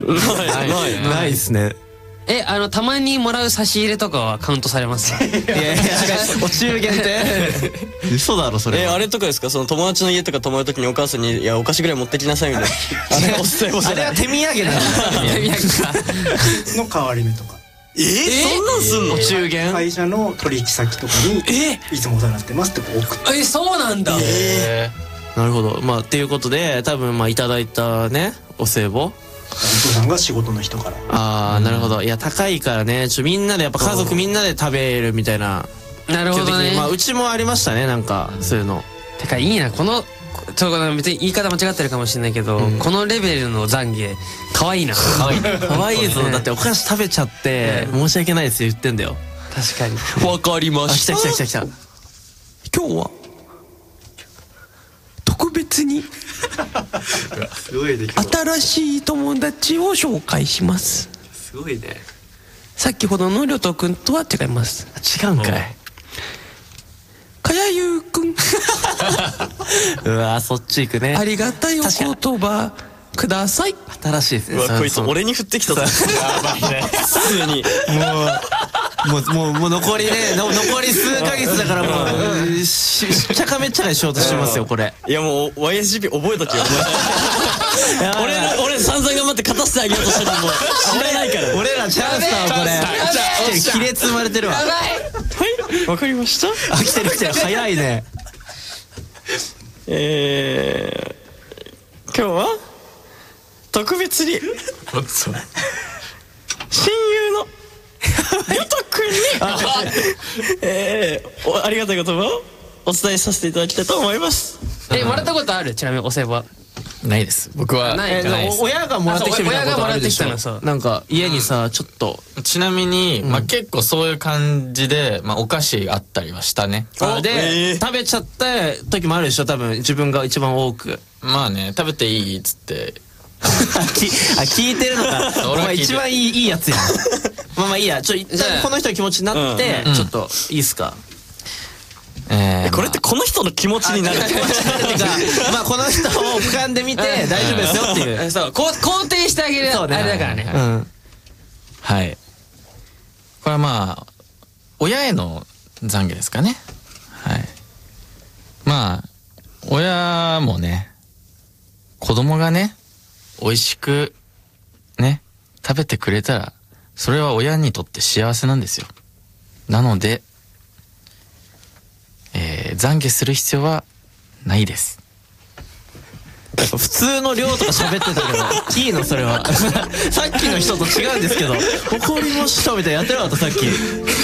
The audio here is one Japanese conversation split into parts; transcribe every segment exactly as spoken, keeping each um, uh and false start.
ないないないですね。 え、あのたまにもらう差し入れとかはカウントされますか？いやいや、お中元って嘘だろそれ。 え、あれとかですか、その友達の家とか泊まるときにお母さんに「いやお菓子ぐらい持ってきなさい」みたいな。あれお歳暮じゃない。 あれは手土産なんだ。 手土産かの変わり目とか。 えー、そんなんすんの？ お中元会社の取引先とかに「いつもお世話になってます」ってこう送って。 え、そうなんだ。 えー、なるほど。まあっていうことで多分まあいただいたねお歳暮、お父さんが仕事の人から。 ああ、なるほど。いや高いからね、ちょみんなでやっぱ家族みんなで食べるみたいな。 なるほどね。 まあうちもありましたね、なんかそういうの。 てかいいな、このちょっと別に言い方間違ってるかもしれないけど、このレベルの懺悔可愛いな。 可愛い可愛いぞ。だってお菓子食べちゃって申し訳ないですよ言ってんだよ。 確かに。 わかりました。 来た来た来た来た。 今日は特別にすごいできる。 新しい友達を紹介します。 すごいね。 先ほどのりょとくんとは違います。 違うんかい。 かやゆうくんうわそっち行くね。 ありがたいお言葉ください。 新しいですね。 うわこいつ俺に降ってきたぞ。やばいね。普通にもうもうもう残りねの残り数ヶ月だからもうしっちゃかめっちゃかにしようとしてますよこれ。 いやもう ワイエスジーピー 覚えとけよ。俺の俺散々頑張って勝たせてあげようとしてるのも知らないから。 俺らチャンスだわこれ。亀裂生まれてるわ。 やばい。 はい、わかりました。 あ、来てる来てる。早いね。 えー、今日は特別に親友のりょとくんにえー、おありがたい言葉をお伝えさせていただきたいと思います。 え、もらったことある？ちなみにお歳暮はないです。僕はないないです。 親がもらってきてみたいなことあるでしょ。 親がもらってきたのさ、 なんか家にさちょっと。 ちなみにまあ結構そういう感じでまあお菓子あったりはしたね。 で食べちゃった時もあるでしょ多分自分が一番多く。 まあね、食べていいっつって。 あ聞いてるのか。お前一番いいいいやつやん。まあまあいいや。ちょ一旦この人の気持ちになってちょっといいっすか。 えこれってこの人の気持ちになる。 気持ちになるっていうか、まあこの人を俯瞰で見て大丈夫ですよっていう。 そう、こう肯定してあげるあれだからね。 うん。 はい。これはまあ親への懺悔ですかね。はい。まあ親もね、子供がね美味しくね食べてくれたらそれは親にとって幸せなんですよ。なので、えー、懺悔する必要はないです。 普通の量とか喋ってたけどいいのそれは。さっきの人と違うんですけど、怒りましたみたいなやってなかったさっき。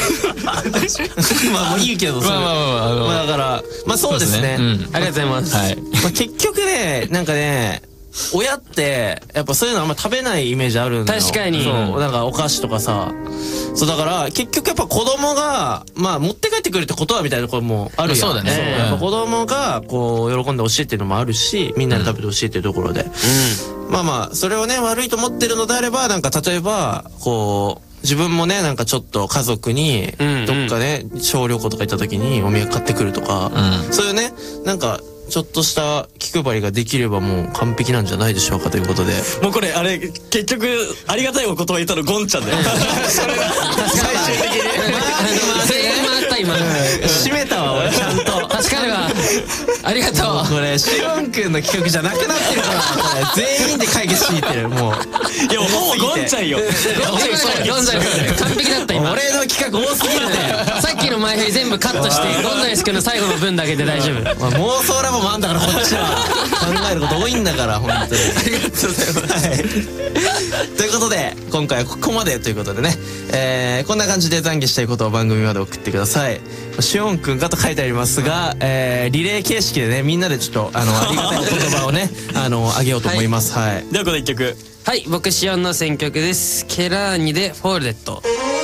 まあもういいけど、それまあまあまあ、あのまあだからまあそうですね、 そうですね、うん、 ありがとうございます。 はい。 まあ結局ね、なんかね、親ってやっぱそういうのあんま食べないイメージあるんだよ。 確かに。 そうなんかお菓子とかさ、そうだから結局やっぱ子供がまあ持って帰ってくるってことはみたいなところもあるやん。 そうだね。 そうやっぱ子供がこう喜んでほしいっていうのもあるし、みんなで食べてほしいっていうところで、うん、まあまあそれをね悪いと思ってるのであれば、なんか例えばこう自分もねなんかちょっと家族にどっかね小旅行とか行った時にお土産買ってくるとか、うん、そういうねなんかちょっとした気配りができればもう完璧なんじゃないでしょうかということで、 もうこれあれ結局ありがたいお言葉言ったのゴンちゃんだよ。それが最終的にまあ全員回った今締めたわ俺ちゃんと。 助かるわ、ありがとう。 これシオンくんの企画じゃなくなってるからこれ全員で解決しに行ってる。もういやもうゴンちゃんよ。 ゴンザレス完璧だった今。 俺の企画多すぎるね。 さっきの前振り全部カットしてゴンザレス君の最後の分だけで大丈夫。 まあ妄想ラボもあんだからこっちは考えること多いんだから本当に。ありがとうございます、はい、ということで今回はここまでということでね、えー、こんな感じで懺悔したいことを番組まで送ってください。しおんくんがと書いてありますが、えー、リレー形式でねみんなでちょっとあのありがたいお言葉をねあのあげようと思います。はい、はい、 ではこの一曲、 はい、僕しおんの選曲です。ケラーニでフォールデッド。